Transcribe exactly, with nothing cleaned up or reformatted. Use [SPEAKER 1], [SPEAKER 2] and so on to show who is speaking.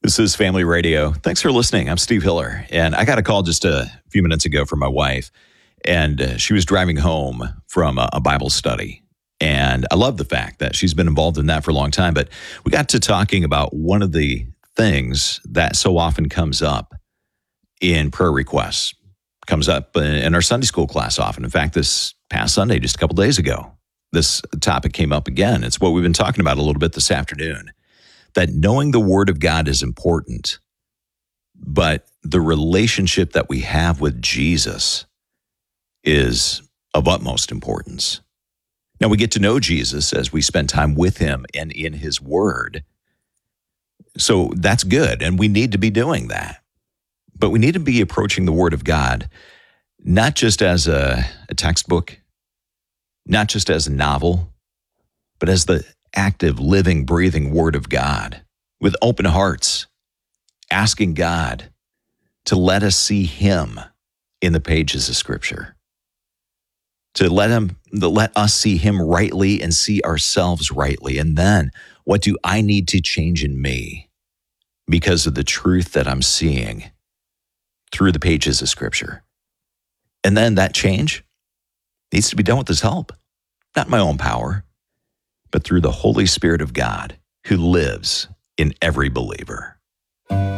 [SPEAKER 1] This is Family Radio. Thanks for listening. I'm Steve Hiller, and I got a call just a few minutes ago from my wife, and uh, she was driving home from a, a Bible study. And I love the fact that she's been involved in that for a long time, but we got to talking about one of the things that so often comes up in prayer requests, comes up in our Sunday school class often. In fact, this past Sunday, just a couple days ago, this topic came up again. It's what we've been talking about a little bit this afternoon. That knowing the Word of God is important, but the relationship that we have with Jesus is of utmost importance. Now, we get to know Jesus as we spend time with Him and in His Word. So that's good, and we need to be doing that. But we need to be approaching the Word of God not just as a, a textbook, not just as a novel, but as the active, living, breathing Word of God with open hearts, asking God to let us see Him in the pages of Scripture, to let Him, to let us see Him rightly and see ourselves rightly. And then, what do I need to change in me because of the truth that I'm seeing through the pages of Scripture? And then that change needs to be done with His help, not my own power, but through the Holy Spirit of God who lives in every believer.